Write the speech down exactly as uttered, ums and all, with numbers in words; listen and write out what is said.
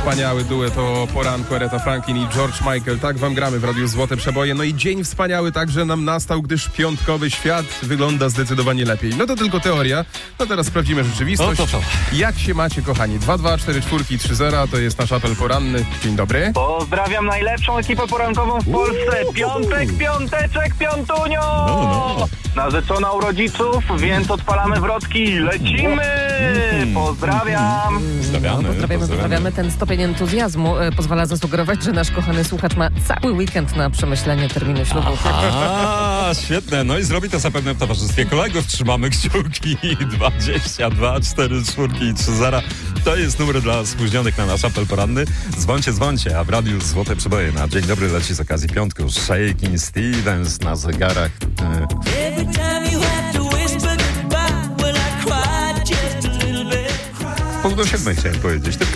Wspaniały duet o poranku, Aretha Franklin i George Michael. Tak wam gramy w Radiu Złote Przeboje. No i dzień wspaniały także nam nastał, gdyż piątkowy świat wygląda zdecydowanie lepiej. No to tylko teoria. No teraz sprawdzimy rzeczywistość. No to co? Jak się macie, kochani? dwa dwa cztery cztery trzy zero to jest nasz apel poranny. Dzień dobry. Pozdrawiam najlepszą ekipę porankową w Polsce. Piątek, piąteczek, piątunio! No, no. Narzeczona u rodziców, więc odpalamy wrotki. Lecimy! Pozdrawiam! Pozdrawiamy, Pozdrawiamy, pozdrawiamy. Ten stopień entuzjazmu e, pozwala zasugerować, że nasz kochany słuchacz ma cały weekend na przemyślenie terminu ślubu. A, świetne. No i zrobi to zapewne w towarzystwie kolegów. Trzymamy kciuki. dwadzieścia dwa cztery cztery i trzy zero. To jest numer dla spóźnionych na nasz apel poranny. Dzwońcie, dzwońcie, a w Radiu Złote Przeboje na dzień dobry leci z okazji piątku. Shakin' Stevens na zegarach. Pół do siódmej chciałem powiedzieć.